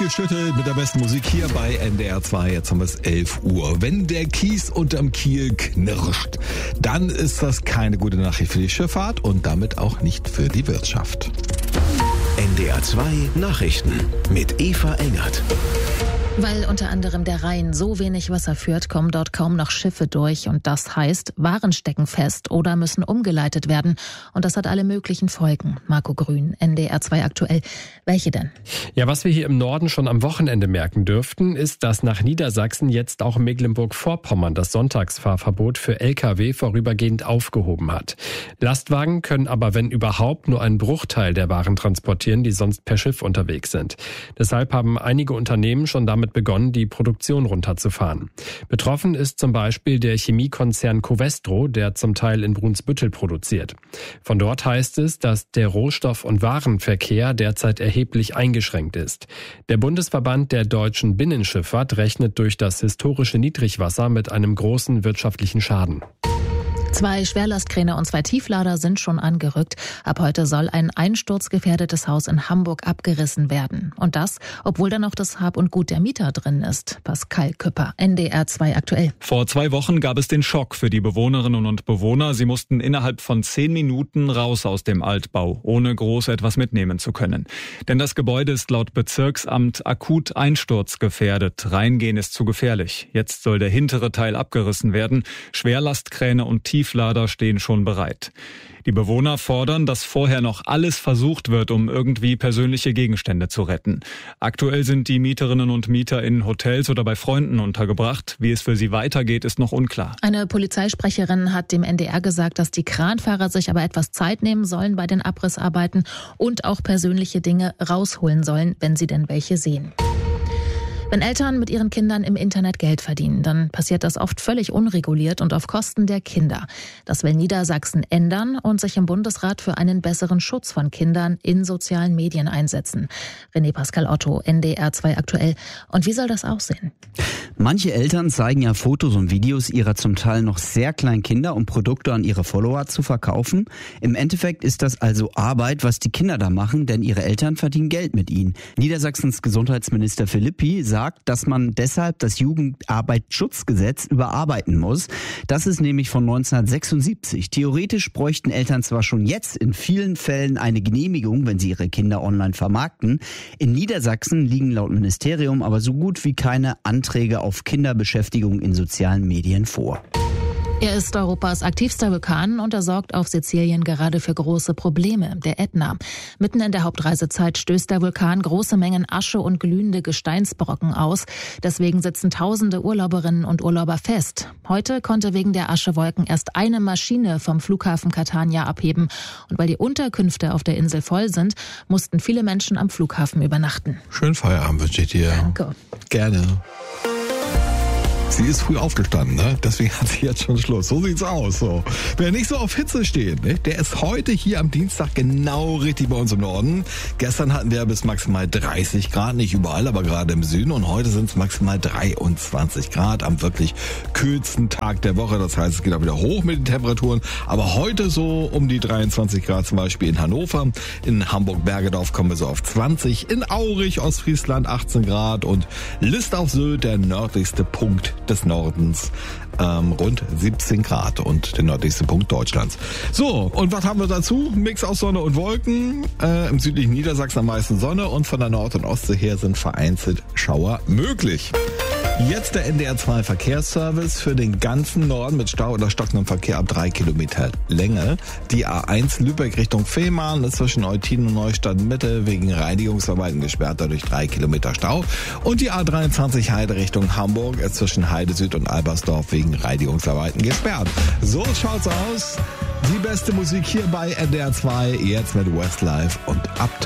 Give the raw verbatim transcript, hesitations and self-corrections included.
durchgeschüttelt mit der besten Musik hier bei N D R zwei. Jetzt haben wir es elf Uhr. Wenn der Kies unterm Kiel knirscht, dann ist das keine gute Nachricht für die Schifffahrt und damit auch nicht für die Wirtschaft. N D R zwei Nachrichten mit Eva Engert. Weil unter anderem der Rhein so wenig Wasser führt, kommen dort kaum noch Schiffe durch. Und das heißt, Waren stecken fest oder müssen umgeleitet werden. Und das hat alle möglichen Folgen. Marco Grün, N D R zwei aktuell. Welche denn? Ja, was wir hier im Norden schon am Wochenende merken dürften, ist, dass nach Niedersachsen jetzt auch Mecklenburg-Vorpommern das Sonntagsfahrverbot für L K W vorübergehend aufgehoben hat. Lastwagen können aber, wenn überhaupt, nur einen Bruchteil der Waren transportieren, die sonst per Schiff unterwegs sind. Deshalb haben einige Unternehmen schon damit begonnen, die Produktion runterzufahren. Betroffen ist zum Beispiel der Chemiekonzern Covestro, der zum Teil in Brunsbüttel produziert. Von dort heißt es, dass der Rohstoff- und Warenverkehr derzeit erheblich eingeschränkt ist. Der Bundesverband der deutschen Binnenschifffahrt rechnet durch das historische Niedrigwasser mit einem großen wirtschaftlichen Schaden. Zwei Schwerlastkräne und zwei Tieflader sind schon angerückt. Ab heute soll ein einsturzgefährdetes Haus in Hamburg abgerissen werden. Und das, obwohl da noch das Hab und Gut der Mieter drin ist. Pascal Küpper, N D R zwei aktuell. Vor zwei Wochen gab es den Schock für die Bewohnerinnen und Bewohner. Sie mussten innerhalb von zehn Minuten raus aus dem Altbau, ohne groß etwas mitnehmen zu können. Denn das Gebäude ist laut Bezirksamt akut einsturzgefährdet. Reingehen ist zu gefährlich. Jetzt soll der hintere Teil abgerissen werden. Schwerlastkräne und Tieflader Tieflader stehen schon bereit. Die Bewohner fordern, dass vorher noch alles versucht wird, um irgendwie persönliche Gegenstände zu retten. Aktuell sind die Mieterinnen und Mieter in Hotels oder bei Freunden untergebracht. Wie es für sie weitergeht, ist noch unklar. Eine Polizeisprecherin hat dem N D R gesagt, dass die Kranfahrer sich aber etwas Zeit nehmen sollen bei den Abrissarbeiten und auch persönliche Dinge rausholen sollen, wenn sie denn welche sehen. Wenn Eltern mit ihren Kindern im Internet Geld verdienen, dann passiert das oft völlig unreguliert und auf Kosten der Kinder. Das will Niedersachsen ändern und sich im Bundesrat für einen besseren Schutz von Kindern in sozialen Medien einsetzen. René Pascal Otto, N D R zwei aktuell. Und wie soll das aussehen? Manche Eltern zeigen ja Fotos und Videos ihrer zum Teil noch sehr kleinen Kinder, um Produkte an ihre Follower zu verkaufen. Im Endeffekt ist das also Arbeit, was die Kinder da machen, denn ihre Eltern verdienen Geld mit ihnen. Niedersachsens Gesundheitsminister Philippi sagt, dass man deshalb das Jugendarbeitsschutzgesetz überarbeiten muss. Das ist nämlich von neunzehnhundertsechsundsiebzig. Theoretisch bräuchten Eltern zwar schon jetzt in vielen Fällen eine Genehmigung, wenn sie ihre Kinder online vermarkten. In Niedersachsen liegen laut Ministerium aber so gut wie keine Anträge auf Kinderbeschäftigung in sozialen Medien vor. Er ist Europas aktivster Vulkan und er sorgt auf Sizilien gerade für große Probleme, der Ätna. Mitten in der Hauptreisezeit stößt der Vulkan große Mengen Asche und glühende Gesteinsbrocken aus. Deswegen sitzen tausende Urlauberinnen und Urlauber fest. Heute konnte wegen der Aschewolken erst eine Maschine vom Flughafen Catania abheben. Und weil die Unterkünfte auf der Insel voll sind, mussten viele Menschen am Flughafen übernachten. Schönen Feierabend wünsche ich dir. Danke. Gerne. Sie ist früh aufgestanden, ne? Deswegen hat sie jetzt schon Schluss. So sieht's aus. So. Wer nicht so auf Hitze steht, ne? Der ist heute hier am Dienstag genau richtig bei uns im Norden. Gestern hatten wir bis maximal dreißig Grad, nicht überall, aber gerade im Süden. Und heute sind es maximal dreiundzwanzig Grad am wirklich kühlsten Tag der Woche. Das heißt, es geht auch wieder hoch mit den Temperaturen. Aber heute so um die dreiundzwanzig Grad zum Beispiel in Hannover. In Hamburg-Bergedorf kommen wir so auf zwanzig. In Aurich, Ostfriesland achtzehn Grad. Und List auf Sylt, der nördlichste Punkt des Nordens, ähm, rund siebzehn Grad und der nördlichste Punkt Deutschlands. So, und was haben wir dazu? Mix aus Sonne und Wolken. Äh, Im südlichen Niedersachsen am meisten Sonne und von der Nord- und Ostsee her sind vereinzelt Schauer möglich. Jetzt der N D R zwei Verkehrsservice für den ganzen Norden mit Stau oder stockendem Verkehr ab drei Kilometer Länge. Die A eins Lübeck Richtung Fehmarn ist zwischen Eutin und Neustadt Mitte wegen Reinigungsarbeiten gesperrt, dadurch drei Kilometer Stau. Und die A dreiundzwanzig Heide Richtung Hamburg ist zwischen Heide Süd und Albersdorf wegen Reinigungsarbeiten gesperrt. So schaut's aus. Die beste Musik hier bei N D R zwei, jetzt mit Westlife und Up